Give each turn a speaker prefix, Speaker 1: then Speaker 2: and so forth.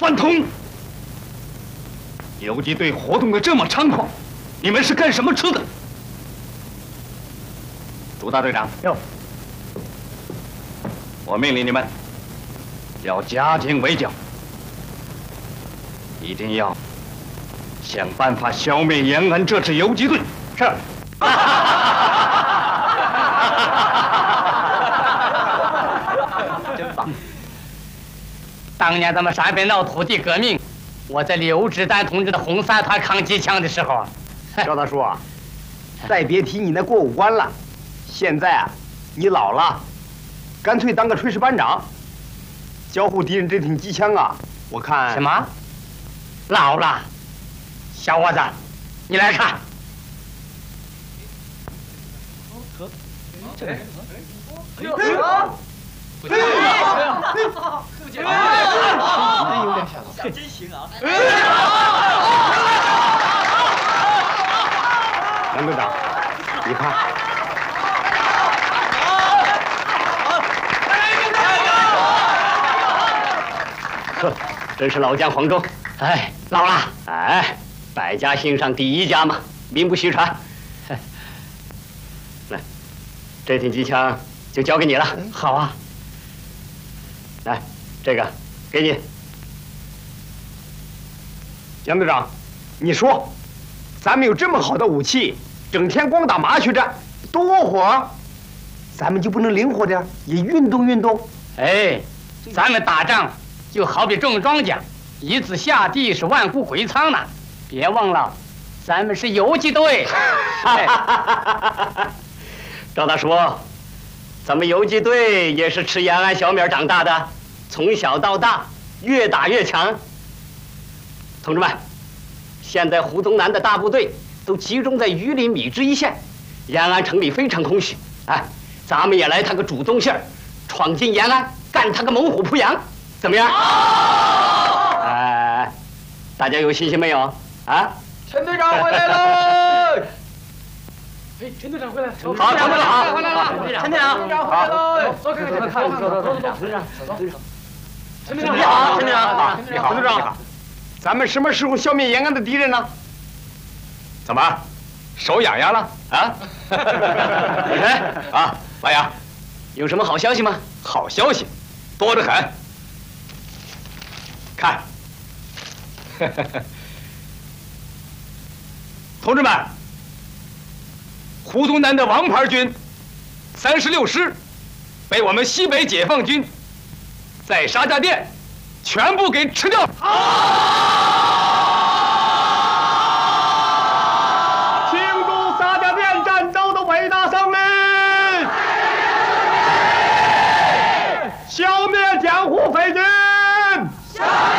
Speaker 1: 饭桶！游击队活动的这么猖狂，你们是干什么吃的？朱大队长，
Speaker 2: 哟，
Speaker 1: 我命令你们要加紧围剿，一定要想办法消灭延安这支游击队。
Speaker 2: 是。真棒！当年咱们陕北闹土地革命，我在刘志丹同志的红三团扛机枪的时候，
Speaker 3: 赵大叔啊，再别提你那过五关了。现在啊，你老了，干脆当个炊事班长，交互敌人这挺机枪啊！我看
Speaker 2: 什么？老了？小伙子，你来看。这个。哎呦！不行！
Speaker 3: 真有点吓到。
Speaker 4: 真行啊！
Speaker 3: 杨队长，你看。
Speaker 5: 呵，真是老将黄忠。
Speaker 2: 哎，老了。
Speaker 5: 哎，百家姓上第一家嘛，名不虚传。来，这挺机枪就交给你了。
Speaker 2: 好啊。
Speaker 5: 来，这个给你。
Speaker 3: 杨队长，你说，咱们有这么好的武器，整天光打麻雀战，多窝火，咱们就不能灵活点，也运动运动？
Speaker 2: 哎，咱们打仗就好比种庄稼，一字下地是万户归仓呢。别忘了，咱们是游击队。
Speaker 5: 赵大叔，咱们游击队也是吃延安小米长大的，从小到大越打越强。同志们，现在胡宗南的大部队都集中在榆林米脂一线，延安城里非常空虚。哎，咱们也来他个主动性，闯进延安，干他个猛虎扑羊，怎么样？哎，大家有信心没有？啊？
Speaker 4: 陈队长回来喽！
Speaker 2: 哎，陈队长回来！
Speaker 5: 好，陈队长好，
Speaker 2: 回来了！陈队长，
Speaker 4: 好，
Speaker 2: 走，看看，走，陈队长，陈队长，
Speaker 3: 你好，陈队长，
Speaker 2: 好，
Speaker 3: 你好，陈队长，咱们什么时候消灭延安的敌人呢？
Speaker 1: 怎么，手痒痒了啊？
Speaker 5: 有谁
Speaker 1: 啊，老杨，
Speaker 5: 有什么好消息吗？
Speaker 1: 好消息多得很。看，同志们，胡宗南的王牌军36师被我们西北解放军在沙家店全部给吃掉了。
Speaker 3: 庆祝沙家店战斗的伟大胜利！消灭江湖匪军！